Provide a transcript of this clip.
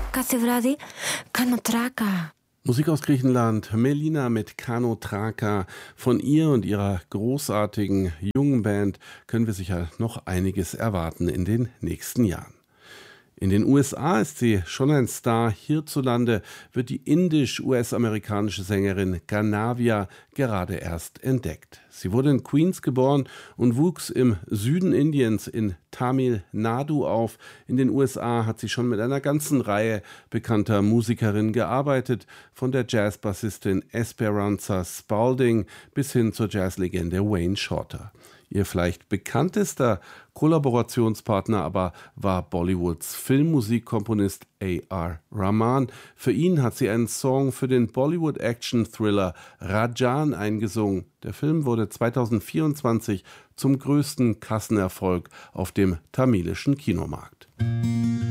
Κάθε βράδυ κάνω τράκα. Musik aus Griechenland, Melina mit Kano Traka. Von ihr und ihrer großartigen jungen Band können wir sicher noch einiges erwarten in den nächsten Jahren. In den USA ist sie schon ein Star. Hierzulande wird die indisch-US-amerikanische Sängerin Ganavia gerade erst entdeckt. Sie wurde in Queens geboren und wuchs im Süden Indiens in Tamil Nadu auf. In den USA hat sie schon mit einer ganzen Reihe bekannter Musikerinnen gearbeitet, von der Jazzbassistin Esperanza Spalding bis hin zur Jazzlegende Wayne Shorter. Ihr vielleicht bekanntester Kollaborationspartner aber war Bollywoods Filmmusikkomponist A.R. Rahman. Für ihn hat sie einen Song für den Bollywood-Action-Thriller Rajan eingesungen. Der Film wurde 2024 zum größten Kassenerfolg auf dem tamilischen Kinomarkt.